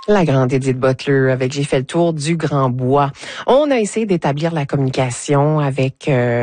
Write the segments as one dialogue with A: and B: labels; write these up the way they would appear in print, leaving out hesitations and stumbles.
A: La grande Edith Butler avec J'ai fait le tour du Grand Bois. On a essayé d'établir la communication avec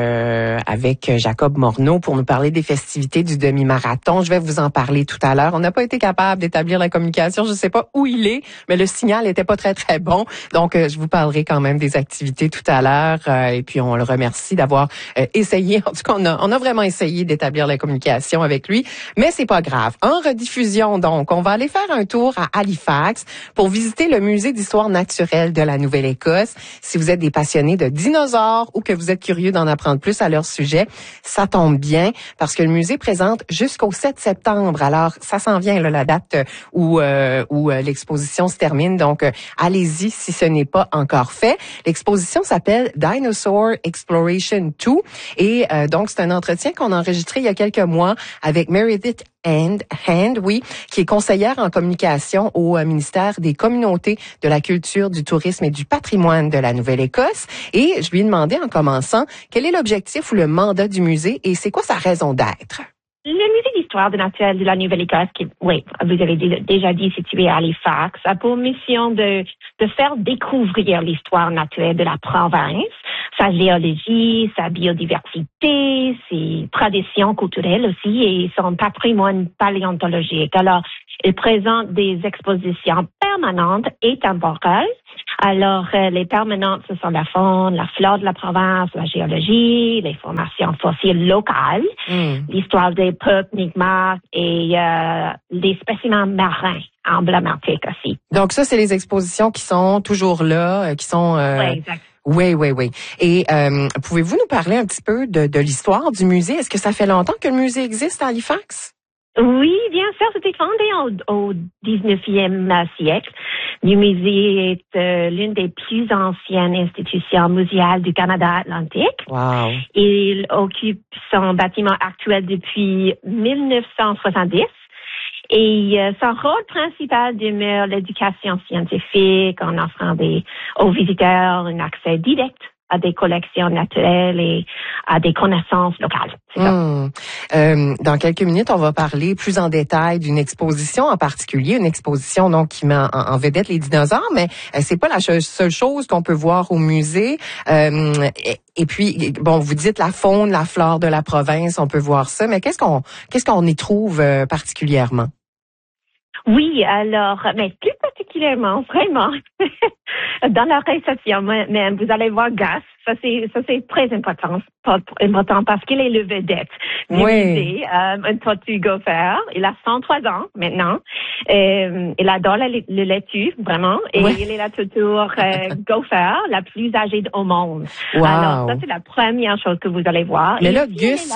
A: Jacob Morneau pour nous parler des festivités du demi-marathon. Je vais vous en parler tout à l'heure. On n'a pas été capable d'établir la communication. Je ne sais pas où il est, mais le signal n'était pas très, très bon. Donc, je vous parlerai quand même des activités tout à l'heure. Et puis, on le remercie d'avoir essayé. En tout cas, on a vraiment essayé d'établir la communication avec lui. Mais c'est pas grave. En rediffusion, donc, on va aller faire un tour à Halifax pour visiter le musée d'histoire naturelle de la Nouvelle-Écosse. Si vous êtes des passionnés de dinosaures ou que vous êtes curieux d'en apprendre plus à leur sujet, ça tombe bien parce que le musée présente jusqu'au 7 septembre. Alors, ça s'en vient, là, la date où l'exposition se termine. Donc, allez-y si ce n'est pas encore fait. L'exposition s'appelle Dinosaur Exploration 2 et donc, c'est un entretien qu'on a enregistré il y a quelques mois avec Meredith Hand, qui est conseillère en communication au ministère des Communautés, de la Culture, du Tourisme et du Patrimoine de la Nouvelle-Écosse. Et je lui ai demandé en commençant quel est l'objectif ou le mandat du musée et c'est quoi sa raison d'être.
B: Le musée d'histoire naturelle de la Nouvelle-Écosse, qui, oui, vous avez déjà dit, situé à Halifax, a pour mission de faire découvrir l'histoire naturelle de la province, sa géologie, sa biodiversité, ses traditions culturelles aussi et son patrimoine paléontologique. Alors, il présente des expositions permanentes et temporelles. Alors, les permanentes, ce sont la faune, la flore de la province, la géologie, les formations fossiles locales, l'histoire des peuples Mi'kmaq et les spécimens marins emblématiques aussi.
A: Donc ça, c'est les expositions qui sont toujours là, qui sont...
B: Oui, exact.
A: Oui. Et pouvez-vous nous parler un petit peu de l'histoire du musée? Est-ce que ça fait longtemps que le musée existe à Halifax?
B: Oui, bien sûr, c'était fondé au 19e siècle. Le musée est l'une des plus anciennes institutions muséales du Canada atlantique.
A: Wow.
B: Il occupe son bâtiment actuel depuis 1970. Et son rôle principal demeure l'éducation scientifique en offrant aux visiteurs un accès direct à des collections naturelles et à des connaissances locales.
A: Dans quelques minutes, on va parler plus en détail d'une exposition en particulier, une exposition donc qui met en vedette les dinosaures, mais c'est pas la seule chose qu'on peut voir au musée. Et puis, bon, vous dites la faune, la flore de la province, on peut voir ça, mais qu'est-ce qu'on y trouve particulièrement?
B: Oui, alors, mais plus particulièrement, vraiment, dans la réception, même, vous allez voir Gus. Ça c'est très important parce qu'il est le vedette du musée, un tortue gopher. Il a 103 ans maintenant. Il adore le laitue, vraiment. Et il est la tortue gopher la plus âgée au monde.
A: Wow.
B: Alors, ça, c'est la première chose que vous allez voir.
A: Mais là, Gus,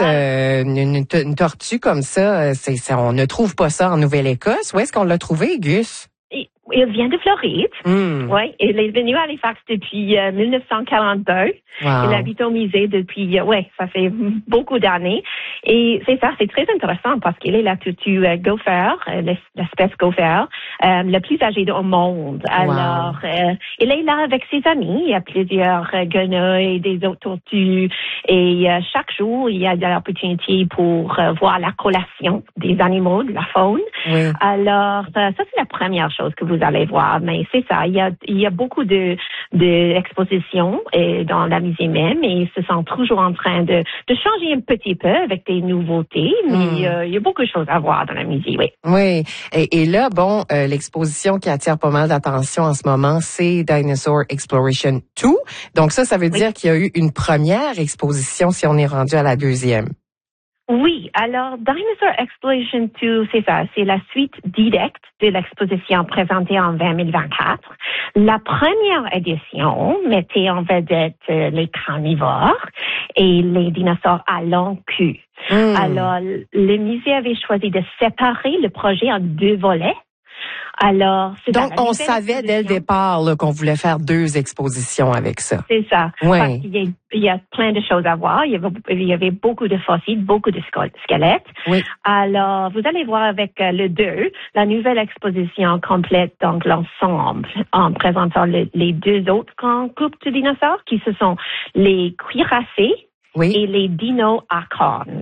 A: une tortue comme ça, on ne trouve pas ça en Nouvelle-Écosse. Où est-ce qu'on l'a trouvé, Gus?
B: Il vient de Floride. Oui, il est venu à Halifax depuis 1942.
A: Wow.
B: Il habite au musée depuis, ça fait beaucoup d'années. Et c'est ça, c'est très intéressant parce qu'il est la tortue gopher, l'espèce gopher, la plus âgée au monde.
A: Wow.
B: Alors, il est là avec ses amis. Il y a plusieurs guenilles, des autres tortues. Et chaque jour, il y a de l'opportunité pour voir la collation des animaux, de la faune.
A: Oui.
B: Alors, ça, c'est la première chose que vous allez voir. Mais c'est ça, il y a beaucoup d'expositions dans la musée même et ils se sont toujours en train de changer un petit peu avec des nouveautés, mais il y a beaucoup de choses à voir dans la musée, oui.
A: Oui, et là, bon, l'exposition qui attire pas mal d'attention en ce moment, c'est Dinosaur Exploration 2. Donc ça veut dire qu'il y a eu une première exposition si on est rendu à la deuxième.
B: Oui, alors Dinosaur Exploration 2, c'est ça, c'est la suite directe de l'exposition présentée en 2024. La première édition mettait en vedette les carnivores et les dinosaures à long queue. Alors, le musée avait choisi de séparer le projet en deux volets. Alors,
A: donc, on savait dès le départ qu'on voulait faire deux expositions avec ça.
B: C'est ça.
A: Oui.
B: Parce qu'il y a plein de choses à voir. Il y avait beaucoup de fossiles, beaucoup de squelettes.
A: Oui.
B: Alors, vous allez voir avec le 2, la nouvelle exposition complète donc l'ensemble en présentant les deux autres grands groupes de dinosaures qui ce sont les cuirassés
A: Oui.
B: et les dinosaures.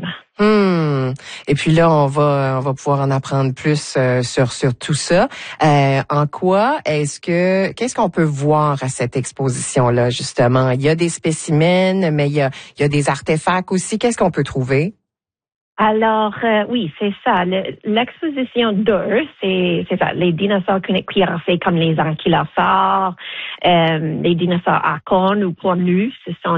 A: Et puis là, on va pouvoir en apprendre plus sur tout ça. En quoi qu'est-ce qu'on peut voir à cette exposition-là, justement? Il y a des spécimens, mais il y a des artefacts aussi. Qu'est-ce qu'on peut trouver?
B: Alors, oui, c'est ça. L'exposition 2, c'est ça. Les dinosaures cuirassés comme les ankylosaures, les dinosaures à cornes ou poilus, ce sont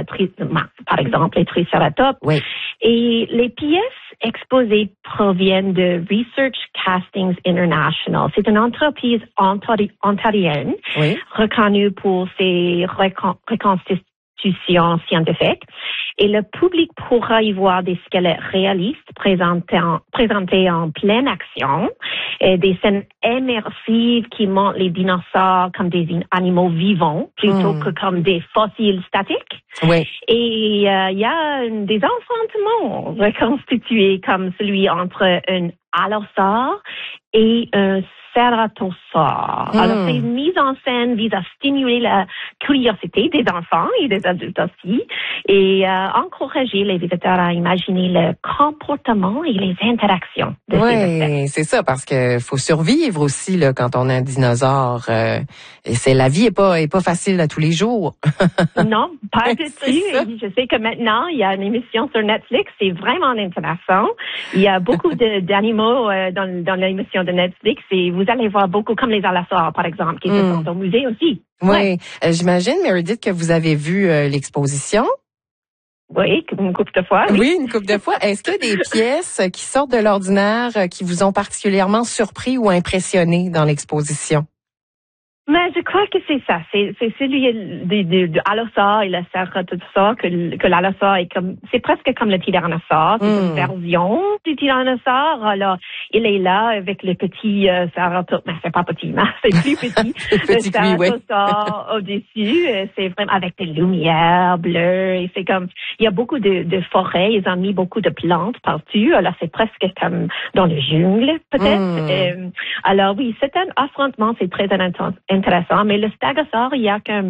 B: par exemple, les triceratops.
A: Oui.
B: Et les pièces exposées proviennent de Research Castings International. C'est une entreprise ontarienne reconnue pour ses reconstitutions scientifiques. Et le public pourra y voir des squelettes réalistes présentés en pleine action, et des scènes immersives qui montrent les dinosaures comme des animaux vivants plutôt que comme des fossiles statiques.
A: Oui.
B: Et il y a des enfantements reconstitués comme celui entre un allosaure et un cératosaure. Alors, cette mise en scène vise à stimuler la curiosité des enfants et des adultes aussi et encourager les visiteurs à imaginer le comportement et les interactions de ces espèces.
A: Oui, c'est ça, parce que faut survivre aussi là quand on a un dinosaure. Et la vie est pas facile à tous les jours.
B: Non, pas du tout. Je sais que maintenant, il y a une émission sur Netflix, c'est vraiment intéressant. Il y a beaucoup d'animaux dans l'émission de Netflix et vous allez voir beaucoup comme les allosaures, par exemple, qui se sont au musée aussi.
A: Oui,
B: ouais.
A: J'imagine, Meredith, que vous avez vu l'exposition.
B: Oui, une couple de fois.
A: Oui, une couple de fois. Est-ce qu'il y a des pièces qui sortent de l'ordinaire qui vous ont particulièrement surpris ou impressionné dans l'exposition?
B: Mais je crois que c'est ça. C'est celui de allosaure et le cératosaure que l'allosaure est comme, c'est presque comme le tyrannosaure. C'est une version du tyrannosaure. Alors, il est là avec le petit cératosaure. Mais c'est pas petit, mais c'est plus petit.
A: Le
B: cératosaure au-dessus. C'est vraiment avec des lumières bleues. Et c'est comme, il y a beaucoup de forêts. Ils ont mis beaucoup de plantes partout. Alors, c'est presque comme dans le jungle, peut-être. Alors oui, c'est un affrontement. C'est très intéressant, mais le stégosaure, il y a comme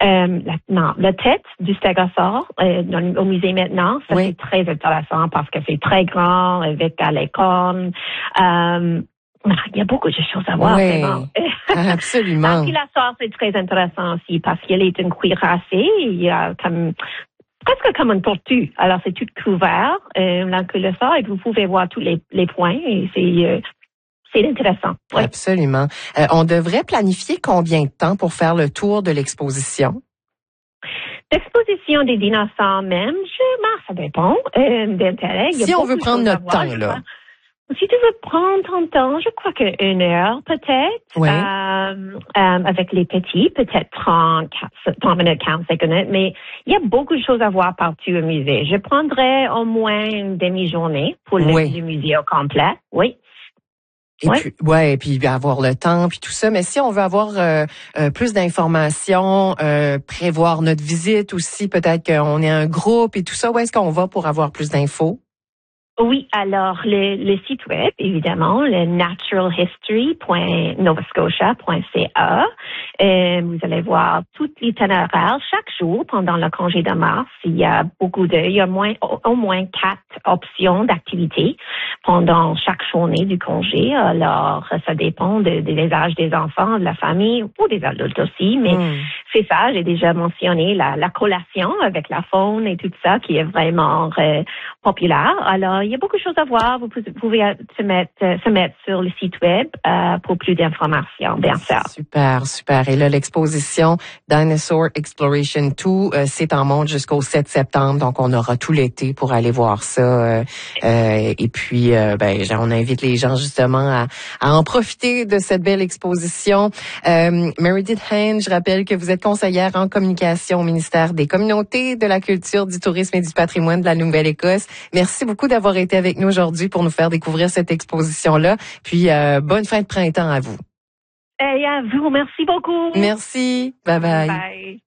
B: la tête du stégosaure au musée maintenant, ça c'est très intéressant parce que c'est très grand avec les cornes. Il y a beaucoup de choses à voir, vraiment.
A: Absolument.
B: L'ankylosaure, c'est très intéressant aussi parce qu'elle est une cuirassée. Il y a presque comme une tortue. Alors, c'est tout couvert, l'ankylosaure, et vous pouvez voir tous les points. Et c'est intéressant. Oui.
A: Absolument. On devrait planifier combien de temps pour faire le tour de l'exposition?
B: L'exposition des dinosaures même, ça dépend d'intérêt.
A: Si on veut prendre notre temps, là.
B: Si tu veux prendre ton temps, je crois qu'une heure peut-être.
A: Oui.
B: Avec les petits, peut-être 30 minutes, 45 minutes. Mais il y a beaucoup de choses à voir partout au musée. Je prendrais au moins une demi-journée pour le musée au complet. Oui.
A: Et puis avoir le temps puis tout ça, mais si on veut avoir plus d'informations, prévoir notre visite aussi, peut-être qu'on est un groupe et tout ça, où est-ce qu'on va pour avoir plus d'infos?
B: Oui, alors le site web, évidemment, le naturalhistory.novascotia.ca. Vous allez voir tout l'itinéraire chaque jour pendant le congé de mars. Il y a au moins 4 options d'activités pendant chaque journée du congé. Alors, ça dépend des âges des enfants, de la famille ou des adultes aussi. Mais c'est ça, j'ai déjà mentionné la collation avec la faune et tout ça qui est vraiment populaire. Alors, il y a beaucoup de choses à voir. Vous pouvez se mettre sur le site web pour plus d'informations, bien sûr.
A: Super. Et là, l'exposition Dinosaur Exploration 2, c'est en monte jusqu'au 7 septembre. Donc, on aura tout l'été pour aller voir ça. Et puis, on invite les gens justement à en profiter de cette belle exposition. Meredith Hain, je rappelle que vous êtes conseillère en communication au ministère des Communautés, de la Culture, du Tourisme et du Patrimoine de la Nouvelle-Écosse. Merci beaucoup d'avoir été avec nous aujourd'hui pour nous faire découvrir cette exposition-là. Puis, bonne fin de printemps à vous.
B: Et à vous, merci beaucoup.
A: Merci. Bye bye.
B: Bye.